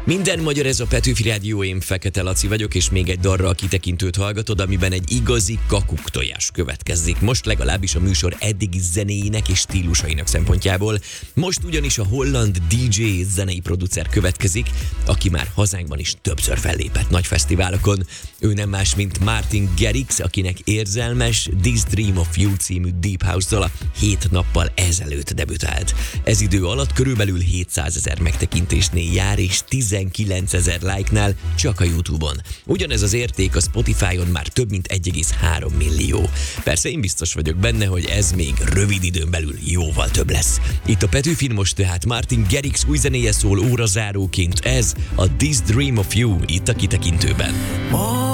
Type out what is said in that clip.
Minden magyar, ez a Petőfi Rádió, én Fekete Laci vagyok, és még egy darra a kitekintőt hallgatod, amiben egy igazi kakuktojás következik. Most legalábbis a műsor eddigi zenéinek és stílusainak szempontjából. Most ugyanis a holland DJ zenei producer következik, aki már hazánkban is többször fellépett nagy fesztiválokon. Ő nem más, mint Martin Garrix, akinek érzelmes This Dream of You című Deep House dala 7 nappal ezelőtt debütált. Ez idő alatt körülbelül 700 000 megtekintésnél jár, és 19 000 like-nál csak a YouTube-on. Ugyanez az érték a Spotify-on már több mint 1,3 millió. Persze én biztos vagyok benne, hogy ez még rövid időn belül jóval több lesz. Itt a Petőfin most tehát Martin Garrix új zenéje szól órazáróként, ez a This Dream of You itt a kitekintőben.